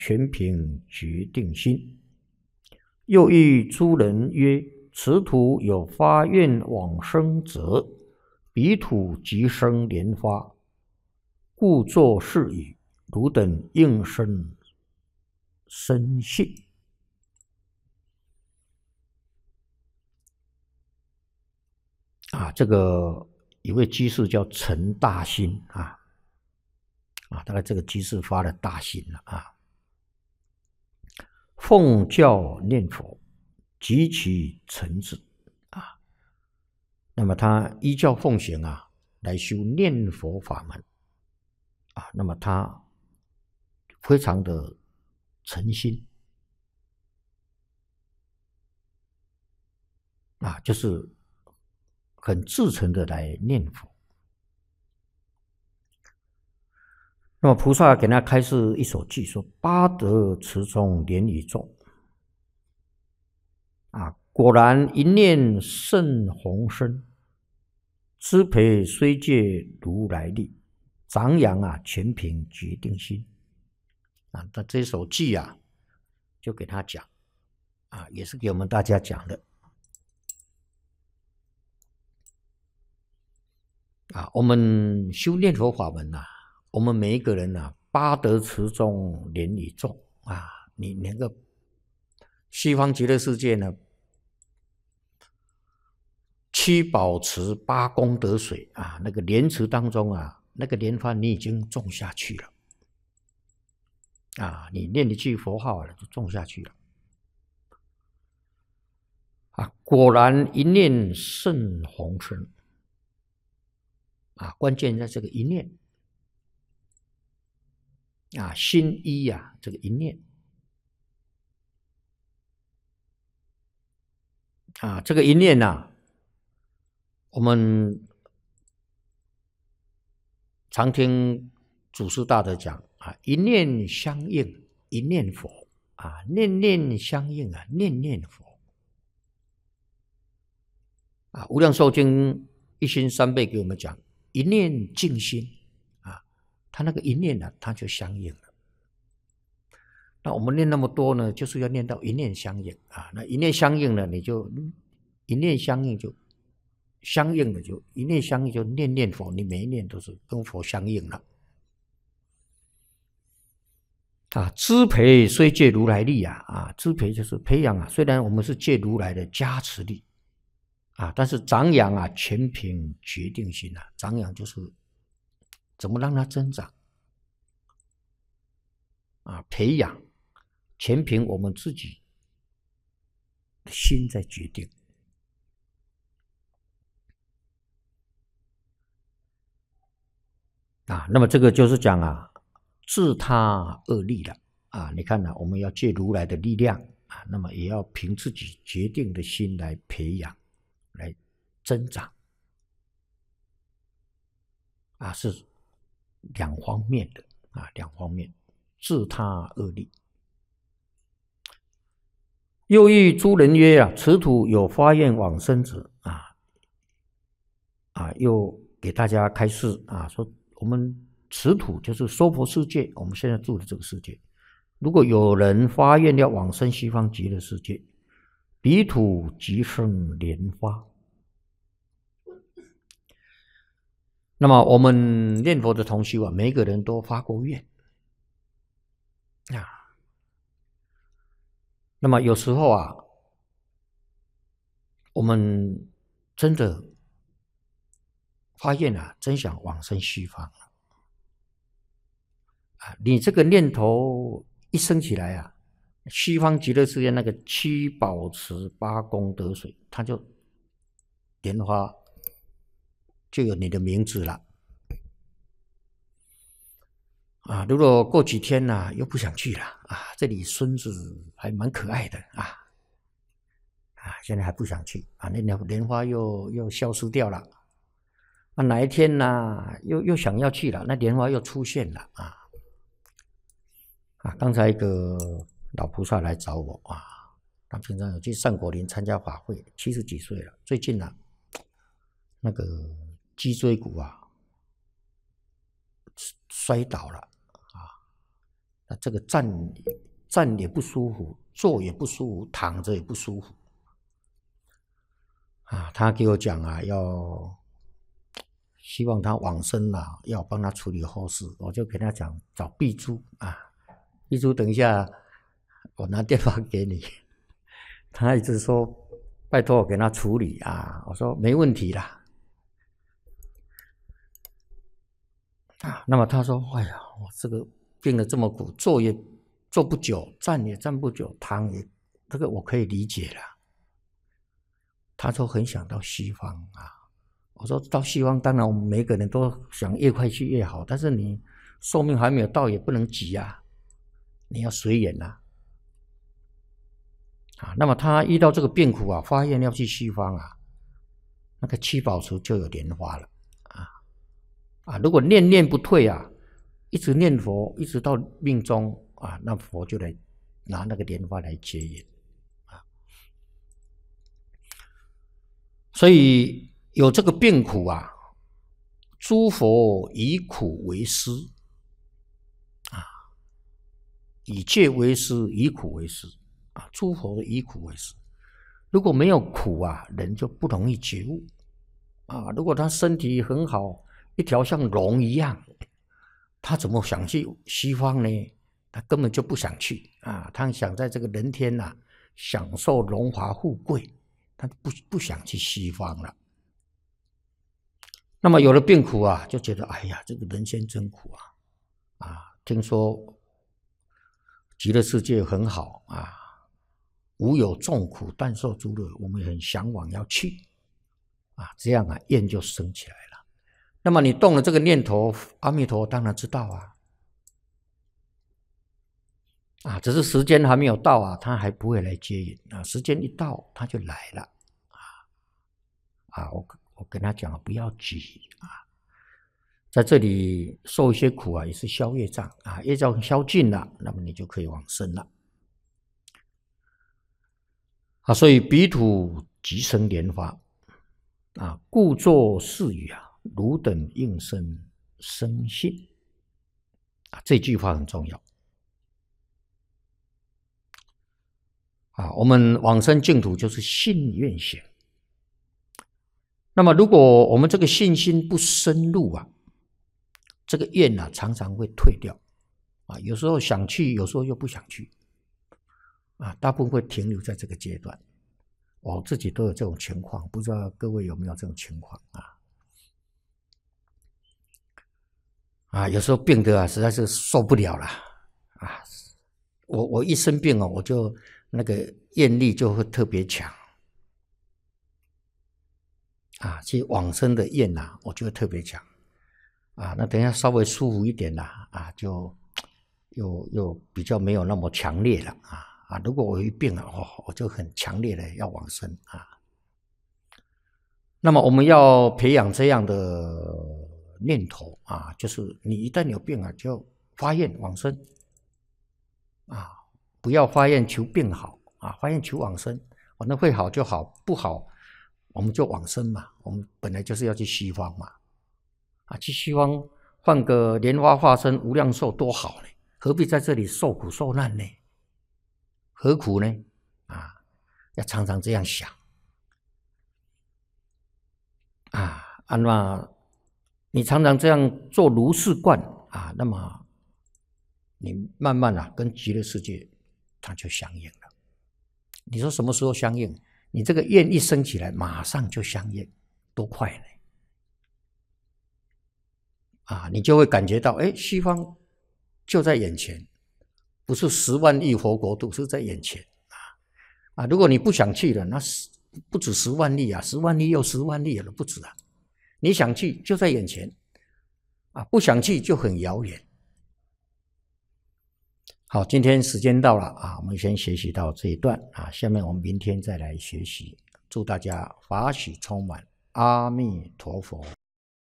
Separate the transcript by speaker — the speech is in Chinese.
Speaker 1: 全凭决定心。又欲诸人曰：此土有发愿往生者，彼土即生莲花，故作是语，汝等应生深信。这个有位居士叫陈大兴大概这个居士发了大心了奉教念佛，极其诚挚那么他依教奉行来修念佛法门那么他非常的诚心就是很至诚的来念佛。那么菩萨给他开示一首偈，说：八德池中莲已种果然一念胜宏深，资培虽借如来力，长养全凭决定心那这首偈就给他讲也是给我们大家讲的我们修念佛法门我们每一个人八德池中莲已种你那个西方极乐世界呢七宝池八功德水那个莲池当中那个莲花你已经种下去了你念一句佛号就种下去了果然一念胜宏深关键在这个一念心一这个一念这个一念我们常听祖师大德讲一念相应一念佛念念相应念念佛无量寿经一心三倍给我们讲一念净心他那个一念他就相应了。那我们念那么多呢，就是要念到一念相应那一念相应了，你就一念相应就相应了，就一念相应就念念佛，你每一念都是跟佛相应了资培虽借如来力资培就是培养虽然我们是借如来的加持力但是长养全凭决定心长养就是怎么让它增长培养全凭我们自己的心在决定那么这个就是讲自他恶力了你看我们要借如来的力量那么也要凭自己决定的心来培养来增长是两方面的两方面自他恶力。又欲诸人曰此土有发愿往生者又给大家开示说我们此土就是娑婆世界，我们现在住的这个世界，如果有人发愿要往生西方极乐世界，彼土即生莲花。那么我们念佛的同修每一个人都发过愿那么有时候我们真的发愿真想往生西方你这个念头一升起来西方极乐世界那个七宝池八功德水，它就莲花就有你的名字了如果过几天又不想去了这里孙子还蛮可爱的现在还不想去那莲花又消失掉了哪一天又想要去了，那莲花又出现了刚才一个老菩萨来找我他平常有去善果林参加法会，70几岁了，最近那个脊椎骨摔倒了这个站也不舒服，坐也不舒服，躺着也不舒服。他给我讲希望他往生要帮他处理后事，我就跟他讲找碧珠碧珠等一下我拿电话给你。他一直说拜托我给他处理我说没问题啦。那么他说哎呀，我这个病得这么苦，坐也坐不久，站也站不久，躺也这个我可以理解了。他说很想到西方我说到西方当然我们每个人都想越快去越好，但是你寿命还没有到也不能急你要随缘那么他遇到这个病苦发愿要去西方那个七宝池就有莲花了如果念不退一直念佛一直到命终那佛就来拿那个莲花来接引所以有这个病苦诸佛以苦为师以戒为师，以苦为师诸佛以苦为师。如果没有苦人就不容易觉悟如果他身体很好，一条像龙一样，他怎么想去西方呢？他根本就不想去他想在这个人天享受荣华富贵，他不想去西方了。那么有了病苦就觉得哎呀，这个人间真苦听说极乐世界很好无有众苦，但受诸乐，我们很向往要去这样愿就生起来了。那么你动了这个念头，阿弥陀当然知道只是时间还没有到他还不会来接引时间一到他就来了我跟他讲不要急在这里受一些苦也是消业障业障消尽了，那么你就可以往生了所以彼土即生莲花故作是语汝等应生生信这句话很重要我们往生净土就是信愿行。那么如果我们这个信心不深入这个愿常常会退掉有时候想去，有时候又不想去大部分会停留在这个阶段。我自己都有这种情况，不知道各位有没有这种情况有时候病得实在是受不了了我一生病我就那个愿力就会特别强其实往生的愿我就会特别强那等一下稍微舒服一点就又比较没有那么强烈了如果我一病我就很强烈的要往生那么我们要培养这样的念头就是你一旦有病就发愿往生不要发愿求病好发愿求往生，反正会好就好，不好我们就往生嘛。我们本来就是要去西方嘛去西方换个莲花化身无量寿多好呢，何必在这里受苦受难呢？何苦呢？要常常这样想那你常常这样做如是观那么你慢慢跟极乐世界它就相应了。你说什么时候相应？你这个愿一升起来，马上就相应，多快呢？你就会感觉到，西方就在眼前，不是10万亿佛国土，是在眼前如果你不想去了，那不止10万亿10万亿又10万亿了，不止你想去就在眼前不想去就很遥远。好，今天时间到了我们先学习到这一段下面我们明天再来学习。祝大家法喜充满，阿弥陀佛。